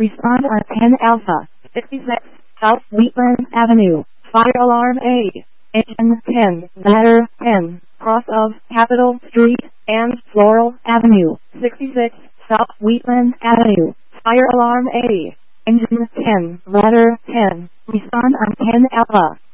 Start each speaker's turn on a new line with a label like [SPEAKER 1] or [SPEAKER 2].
[SPEAKER 1] Respond on 10 Alpha, 66, South Wheatland Avenue, Fire Alarm A. Engine 10, Ladder 10, cross of Capitol Street and Floral Avenue, 66, South Wheatland Avenue, Fire Alarm A. Engine 10, Ladder 10, respond on 10 Alpha.